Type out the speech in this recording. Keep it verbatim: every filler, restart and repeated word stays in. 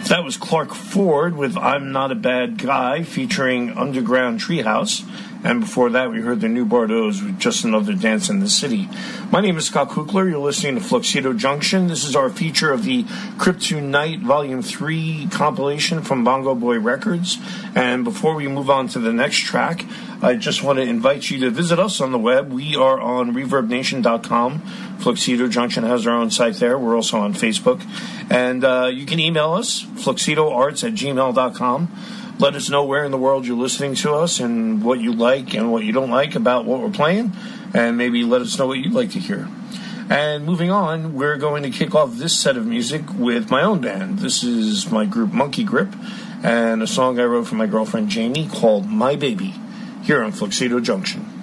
That was Clark Ford with I'm Not a Bad Guy featuring Underground Treehouse. And before that, we heard the New Bordeaux with Just Another Dance in the City. My name is Scott Kukler. You're listening to Fluxido Junction. This is our feature of the Kryptonite Volume three compilation from Bongo Boy Records. And before we move on to the next track, I just want to invite you to visit us on the web. We are on reverb nation dot com. Fluxido Junction has our own site there. We're also on Facebook. And uh, you can email us, fluxidoarts at gmail dot com. Let us know where in the world you're listening to us and what you like and what you don't like about what we're playing. And maybe let us know what you'd like to hear. And moving on, we're going to kick off this set of music with my own band. This is my group Monkey Grip and a song I wrote for my girlfriend Jamie called My Baby, here on Fluxido Junction.